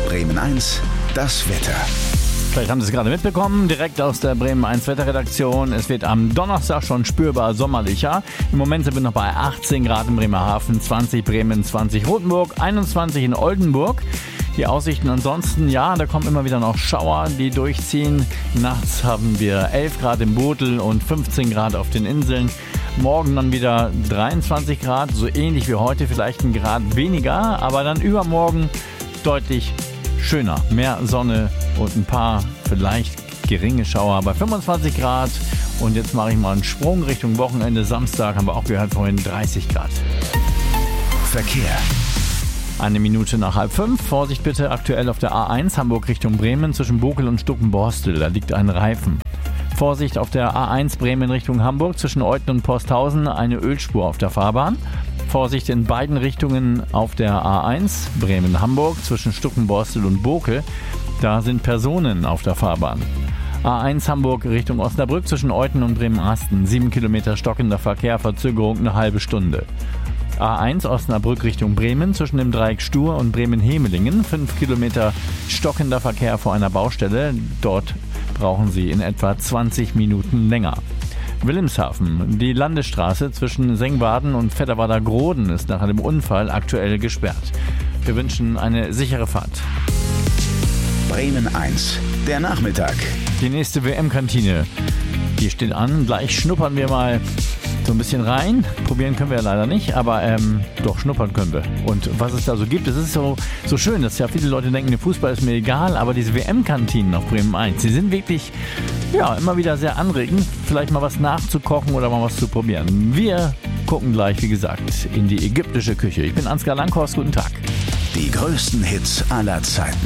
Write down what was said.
Bremen 1, das Wetter. Vielleicht haben Sie es gerade mitbekommen, direkt aus der Bremen 1 Wetterredaktion. Es wird am Donnerstag schon spürbar sommerlicher. Im Moment sind wir noch bei 18 Grad in Bremerhaven, 20 Bremen, 20 Rothenburg, 21 in Oldenburg. Die Aussichten ansonsten, ja, da kommen immer wieder noch Schauer, die durchziehen. Nachts haben wir 11 Grad im Bodel und 15 Grad auf den Inseln. Morgen dann wieder 23 Grad, so ähnlich wie heute, vielleicht ein Grad weniger. Aber dann übermorgen deutlich schöner. Mehr Sonne und ein paar vielleicht geringe Schauer bei 25 Grad. Und jetzt mache ich mal einen Sprung Richtung Wochenende. Samstag haben wir auch gehört, vorhin 30 Grad. Verkehr. 1 Minute nach 4:30. Vorsicht bitte, aktuell auf der A1 Hamburg Richtung Bremen zwischen Bokel und Stuckenborstel. Da liegt ein Reifen. Vorsicht auf der A1 Bremen Richtung Hamburg zwischen Euthen und Posthausen. Eine Ölspur auf der Fahrbahn. Vorsicht in beiden Richtungen auf der A1 Bremen-Hamburg zwischen Stuckenborstel und Bokel. Da sind Personen auf der Fahrbahn. A1 Hamburg Richtung Osnabrück zwischen Euthen und Bremen-Asten. 7 Kilometer stockender Verkehr, Verzögerung eine halbe Stunde. A1 Osnabrück Richtung Bremen zwischen dem Dreieck Stur und Bremen-Hemelingen. 5 Kilometer stockender Verkehr vor einer Baustelle. Dort brauchen Sie in etwa 20 Minuten länger. Wilhelmshaven. Die Landesstraße zwischen Sengwarden und Vetterwader-Groden ist nach einem Unfall aktuell gesperrt. Wir wünschen eine sichere Fahrt. Bremen 1, der Nachmittag. Die nächste WM-Kantine, die steht an. Gleich schnuppern wir mal so ein bisschen rein. Probieren können wir ja leider nicht, aber doch schnuppern können wir. Und was es da so gibt, es ist so schön, dass ja viele Leute denken, der Fußball ist mir egal, aber diese WM-Kantinen auf Bremen 1, die sind wirklich immer wieder sehr anregend, vielleicht mal was nachzukochen oder mal was zu probieren. Wir gucken gleich, wie gesagt, in die ägyptische Küche. Ich bin Ansgar Langhorst, guten Tag. Die größten Hits aller Zeiten.